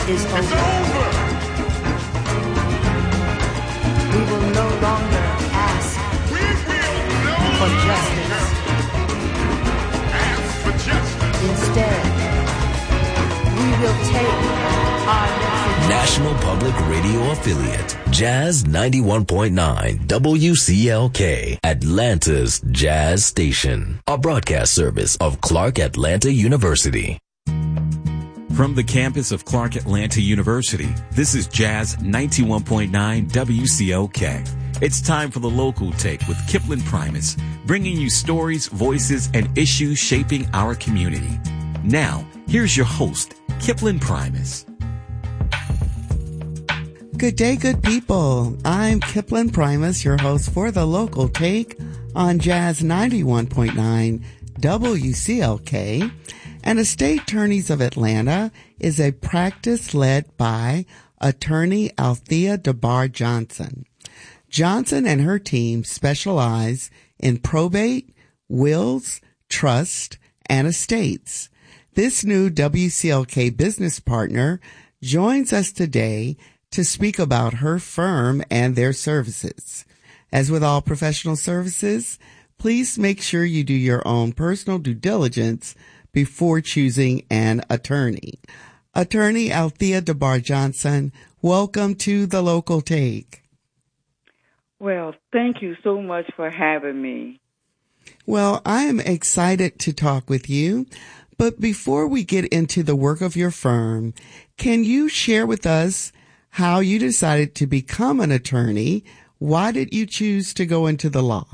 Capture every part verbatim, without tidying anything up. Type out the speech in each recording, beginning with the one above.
is over. We will no longer ask We will no for longer justice. ask for justice. Instead, we will take our retribution. National Public Radio Affiliate, Jazz ninety-one point nine, W C L K, Atlanta's Jazz Station, a broadcast service of Clark Atlanta University. From the campus of Clark Atlanta University, this is Jazz ninety-one point nine W C L K. It's time for the local take with Kipling Primus, bringing you stories, voices, and issues shaping our community. Now, here's your host, Kipling Primus. Good day, good people. I'm Kipling Primus, your host for the local take on Jazz ninety-one point nine W C L K. And Estate Attorneys of Atlanta is a practice led by attorney Althea DeBar Johnson. Johnson and her team specialize in probate, wills, trust, and estates. This new W C L K business partner joins us today to speak about her firm and their services. As with all professional services, please make sure you do your own personal due diligence before choosing an attorney. Attorney Althea DeBar Johnson, welcome to the local take. Well, thank you so much for having me. Well, I am excited to talk with you. But before we get into the work of your firm, can you share with us how you decided to become an attorney? Why did you choose to go into the law?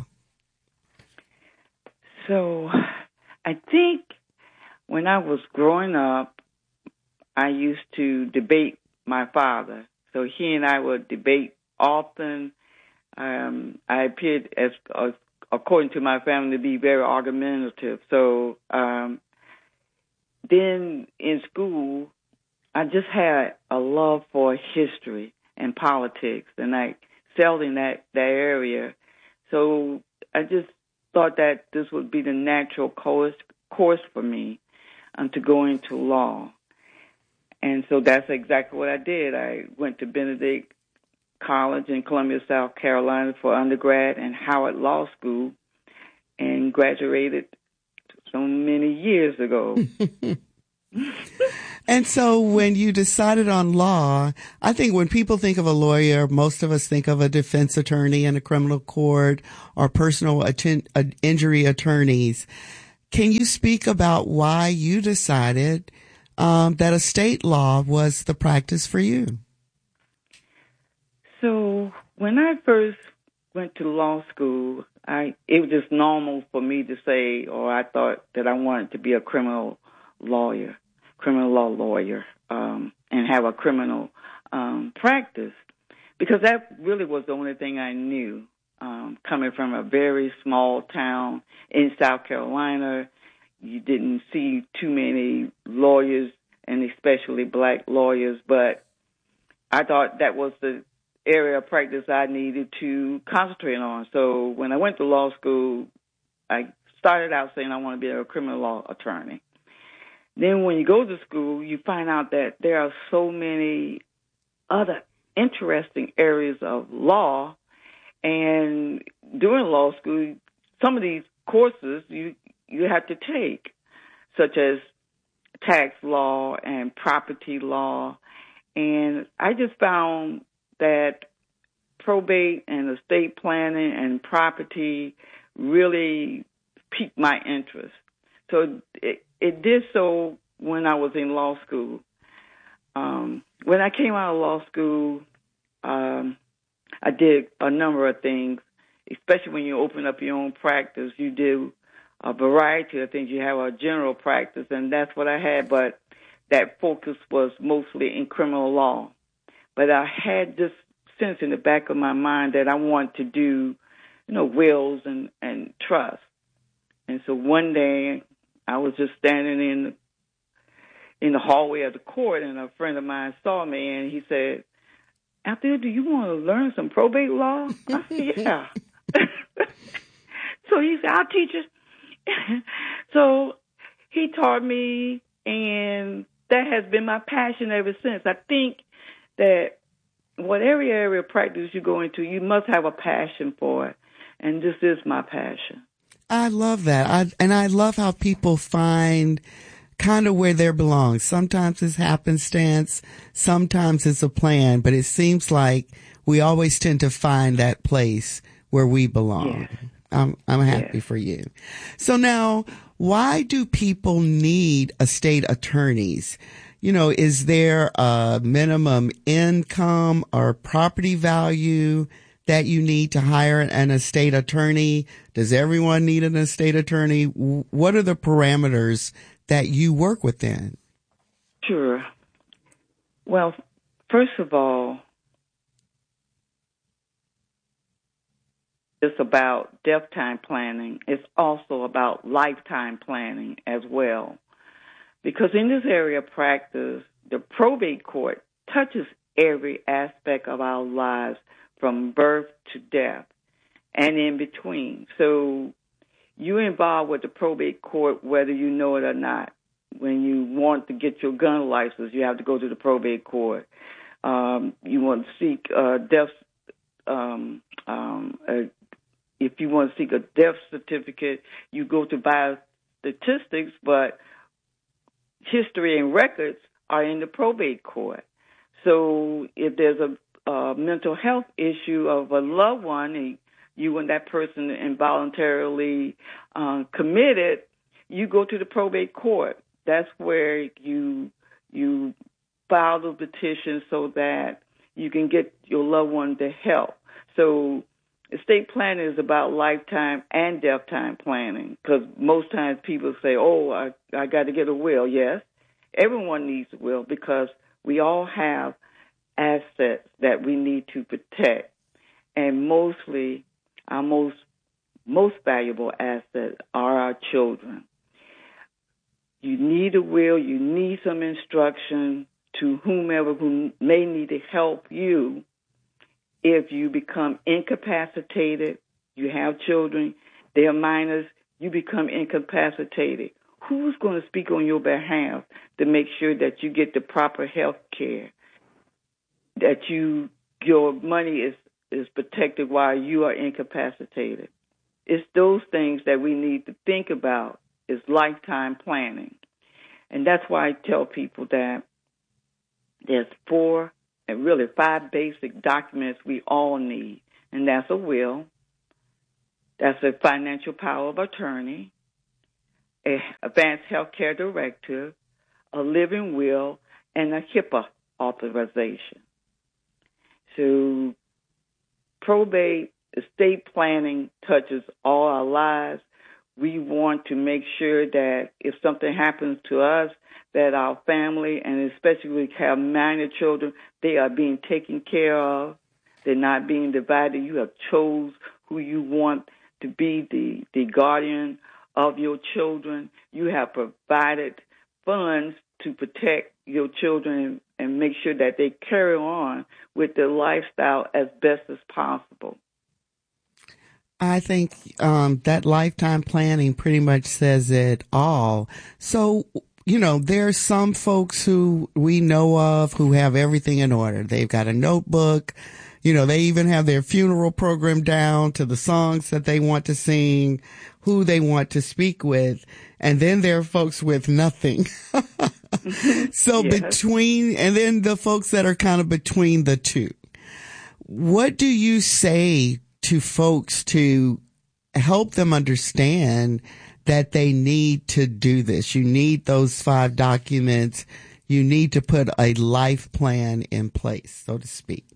So, I think when I was growing up, I used to debate my father. So he and I would debate often. Um, I appeared, as uh, according to my family, to be very argumentative. So um, then in school, I just had a love for history and politics, and I excelled in that, that area. So I just thought that this would be the natural course, course for me um, to go into law. And so that's exactly what I did. I went to Benedict College in Columbia, South Carolina for undergrad and Howard Law School and graduated so many years ago. And so when you decided on law, I think when people think of a lawyer, most of us think of a defense attorney in a criminal court or personal atten- uh, injury attorneys. Can you speak about why you decided um, that estate law was the practice for you? So when I first went to law school, I it was just normal for me to say, or I thought that I wanted to be a criminal lawyer. criminal law lawyer um, and have a criminal um, practice, because that really was the only thing I knew. Um, coming from a very small town in South Carolina, you didn't see too many lawyers, and especially black lawyers, but I thought that was the area of practice I needed to concentrate on. So when I went to law school, I started out saying I want to be a criminal law attorney. Then when you go to school, you find out that there are so many other interesting areas of law. And during law school, some of these courses you you have to take, such as tax law and property law. And I just found that probate and estate planning and property really piqued my interest. So it, it did so when I was in law school. Um, when I came out of law school, um, I did a number of things, especially when you open up your own practice. You do a variety of things. You have a general practice, and that's what I had, but that focus was mostly in criminal law. But I had this sense in the back of my mind that I wanted to do, you know, wills and, and trust. And so one day I was just standing in the, in the hallway of the court, and a friend of mine saw me, and he said, "Althea, do you want to learn some probate law?" I said, "Yeah." So he said, "I'll teach you." So he taught me, and that has been my passion ever since. I think that whatever area of practice you go into, you must have a passion for it. And this is my passion. I love that. I, and I love how people find kind of where they belong. Sometimes it's happenstance, sometimes it's a plan, but it seems like we always tend to find that place where we belong. Yes. I'm, I'm happy Yes. for you. So now, why do people need estate attorneys? You know, is there a minimum income or property value that you need to hire an estate attorney? Does everyone need an estate attorney? What are the parameters that you work within? Sure. Well, first of all, it's about death time planning. It's also about lifetime planning as well. Because in this area of practice, the probate court touches every aspect of our lives from birth to death and in between. So you're involved with the probate court whether you know it or not. When you want to get your gun license, you have to go to the probate court. Um, you want to seek uh, death, um, um, uh, if you want to seek a death certificate, you go to biostatistics, but history and records are in the probate court. So if there's a, a mental health issue of a loved one, and you and that person involuntarily uh, committed, you go to the probate court. That's where you you file the petition so that you can get your loved one the help. So estate planning is about lifetime and death time planning, because most times people say, oh, I, I got to get a will. Yes, everyone needs a will because we all have assets that we need to protect. And mostly our most most valuable assets are our children. You need a will. You need some instruction to whomever who may need to help you. If you become incapacitated, you have children, they're minors, you become incapacitated. Who's going to speak on your behalf to make sure that you get the proper health care, that you your money is, is protected while you are incapacitated? It's those things that we need to think about. Is lifetime planning. And that's why I tell people that there's four and really five basic documents we all need. And that's a will, that's a financial power of attorney, a advanced health care directive, a living will, and a HIPAA authorization. So probate estate planning touches all our lives. We want to make sure that if something happens to us, that our family, and especially we have minor children, they are being taken care of. They're not being divided. You have chose who you want to be the, the guardian of your children. You have provided funds to protect your children and, and make sure that they carry on with their lifestyle as best as possible. I think um, that lifetime planning pretty much says it all. So, you know, there's some folks who we know of who have everything in order. They've got a notebook. You know, they even have their funeral program down to the songs that they want to sing, who they want to speak with. And then there are folks with nothing. So Yes. between, and then the folks that are kind of between the two. What do you say to folks to help them understand that they need to do this? You need those five documents. You need to put a life plan in place, so to speak.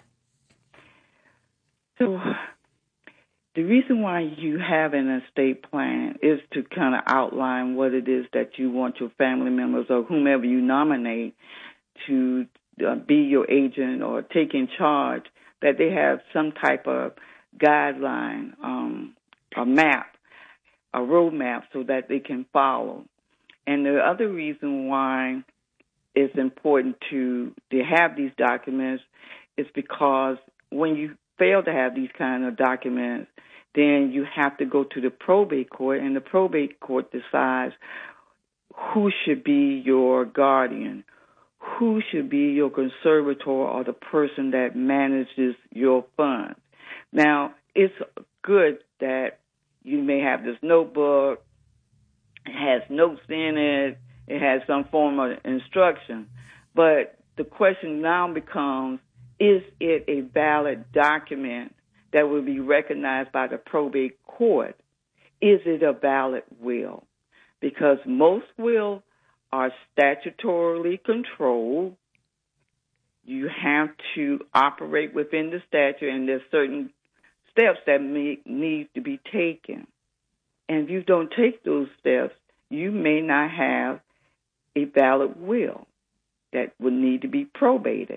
So the reason why you have an estate plan is to kind of outline what it is that you want your family members or whomever you nominate to uh, be your agent or take in charge, that they have some type of guideline, um, a map, a roadmap so that they can follow. And the other reason why it's important to, to have these documents is because when you fail to have these kind of documents, then you have to go to the probate court, and the probate court decides who should be your guardian, who should be your conservator or the person that manages your funds. Now, it's good that you may have this notebook. It has notes in it. It has some form of instruction. But the question now becomes, is it a valid document that will be recognized by the probate court? Is it a valid will? Because most wills are statutorily controlled. You have to operate within the statute, and there's certain steps that may, need to be taken. And if you don't take those steps, you may not have a valid will that would need to be probated.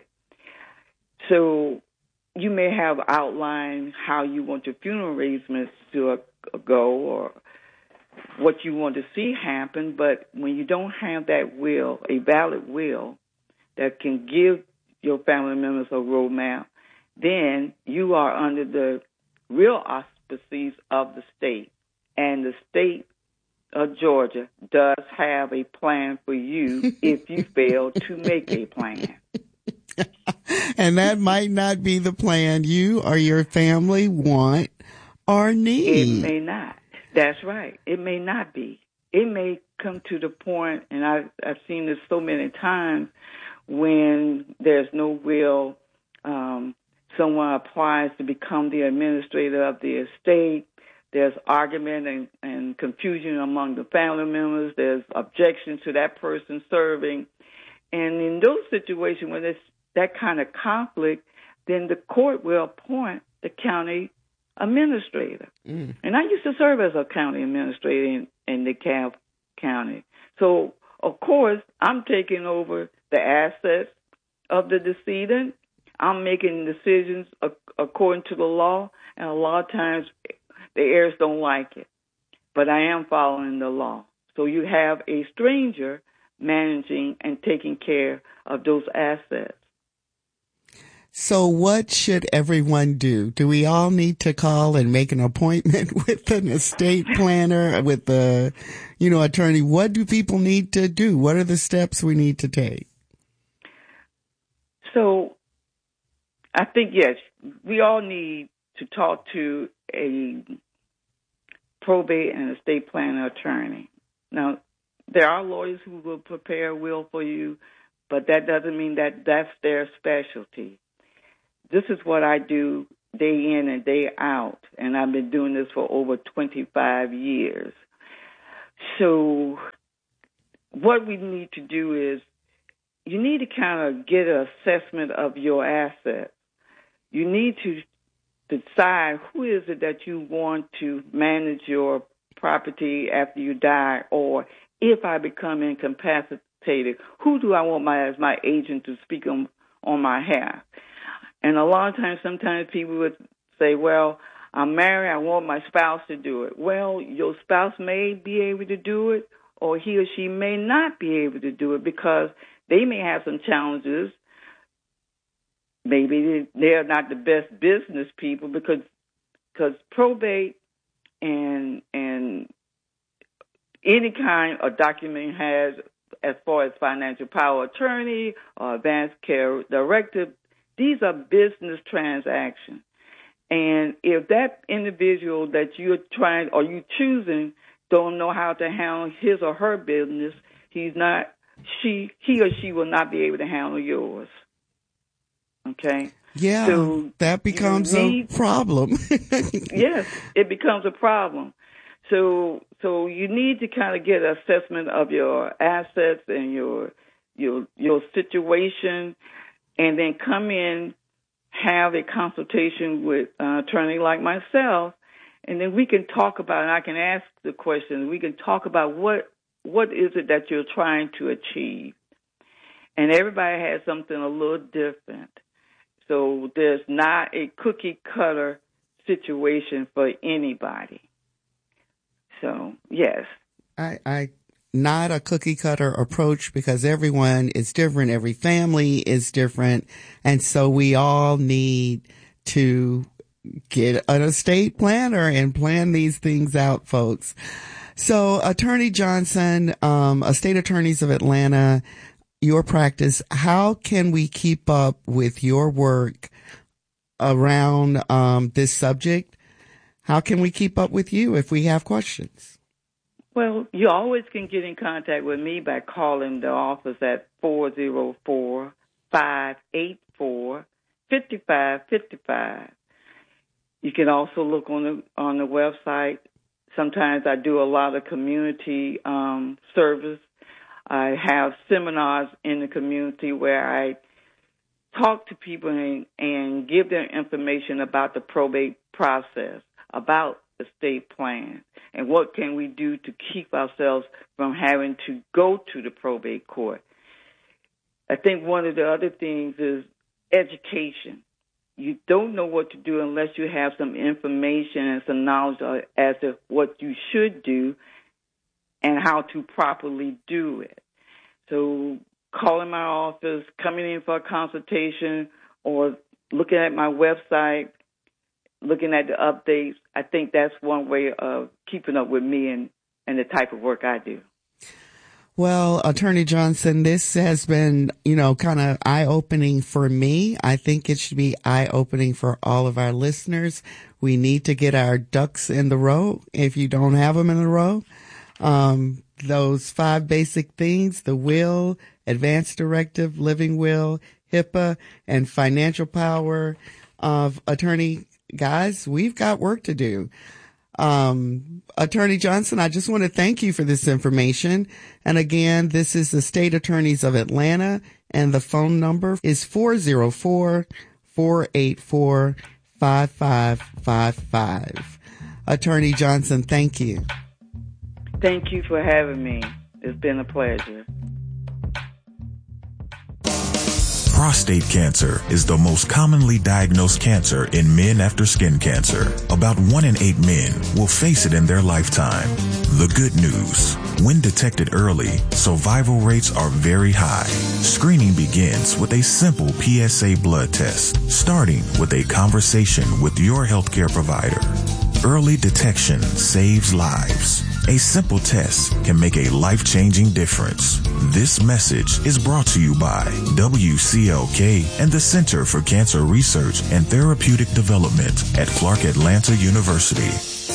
So you may have outlined how you want your funeral arrangements to go or what you want to see happen, but when you don't have that will, a valid will that can give your family members a roadmap, then you are under the real auspices of the state. And the state of Georgia does have a plan for you if you fail to make a plan. And that might not be the plan you or your family want or need. It may not. That's right. It may not be. It may come to the point, and I've, I've seen this so many times, when there's no will, um, someone applies to become the administrator of the estate. There's argument and, and confusion among the family members. There's objection to that person serving. And in those situations, when there's that kind of conflict, then the court will appoint the county administrator. Mm. And I used to serve as a county administrator in, in DeKalb County. So, of course, I'm taking over the assets of the decedent. I'm making decisions according to the law, and a lot of times the heirs don't like it. But I am following the law. So you have a stranger managing and taking care of those assets. So what should everyone do? Do we all need to call and make an appointment with an estate planner, with the, you know, attorney? What do people need to do? What are the steps we need to take? So I think, yes, we all need to talk to a probate and estate planner attorney. Now, there are lawyers who will prepare a will for you, but that doesn't mean that that's their specialty. This is what I do day in and day out, and I've been doing this for over twenty-five years. So what we need to do is you need to kind of get an assessment of your assets. You need to decide who is it that you want to manage your property after you die, or if I become incapacitated, who do I want my, as my agent to speak on, on my behalf? And a lot of times, sometimes people would say, well, I'm married, I want my spouse to do it. Well, your spouse may be able to do it, or he or she may not be able to do it because they may have some challenges. Maybe they're not the best business people because because probate and and any kind of document has, as far as financial power attorney or advanced care directive, these are business transactions. And if that individual that you're trying or you choosing don't know how to handle his or her business, he's not, she, he or she will not be able to handle yours. Okay? Yeah, so that becomes need, a problem. Yes, it becomes a problem. So, so you need to kind of get an assessment of your assets and your your your situation, and then come in, have a consultation with an attorney like myself, and then we can talk about, and I can ask the questions. We can talk about what what is it that you're trying to achieve. And everybody has something a little different. So there's not a cookie-cutter situation for anybody. So, yes. I, I not a cookie-cutter approach because everyone is different. Every family is different. And so we all need to get an estate planner and plan these things out, folks. So, Attorney Johnson, um, a state attorneys of Atlanta, your practice, how can we keep up with your work around um, this subject? How can we keep up with you if we have questions? Well, you always can get in contact with me by calling the office at four oh four, five eight four, five five five five. You can also look on the on the website. Sometimes I do a lot of community um, service. I have seminars in the community where I talk to people and, and give them information about the probate process, about estate plan, and what can we do to keep ourselves from having to go to the probate court. I think one of the other things is education. You don't know what to do unless you have some information and some knowledge as to what you should do and how to properly do it. So calling my office, coming in for a consultation, or looking at my website, looking at the updates, I think that's one way of keeping up with me and, and the type of work I do. Well, Attorney Johnson, this has been, you know, kind of eye-opening for me. I think it should be eye-opening for all of our listeners. We need to get our ducks in the row if you don't have them in a row. Um, those five basic things, the will, advance directive, living will, HIPAA, and financial power of attorney. Guys, we've got work to do. Um, Attorney Johnson, I just want to thank you for this information. And again, this is the State Attorneys of Atlanta, and the phone number is four oh four, four eight four, five five five five. Attorney Johnson, thank you. Thank you for having me. It's been a pleasure. Prostate cancer is the most commonly diagnosed cancer in men after skin cancer. About one in eight men will face it in their lifetime. The good news, when detected early, survival rates are very high. Screening begins with a simple P S A blood test, starting with a conversation with your healthcare provider. Early detection saves lives. A simple test can make a life-changing difference. This message is brought to you by W C L K and the Center for Cancer Research and Therapeutic Development at Clark Atlanta University.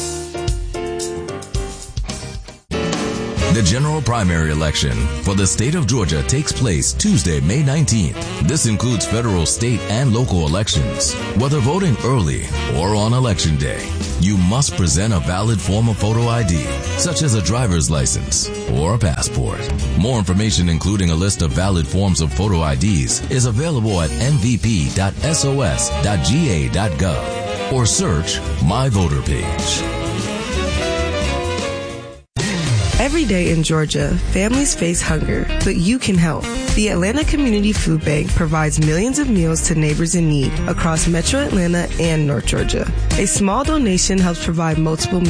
The general primary election for the state of Georgia takes place Tuesday, May nineteenth. This includes federal, state, and local elections. Whether voting early or on election day, you must present a valid form of photo I D, such as a driver's license or a passport. More information, including a list of valid forms of photo I Ds, is available at m v p dot s o s dot g a dot gov or search My Voter Page. Every day in Georgia, families face hunger, but you can help. The Atlanta Community Food Bank provides millions of meals to neighbors in need across Metro Atlanta and North Georgia. A small donation helps provide multiple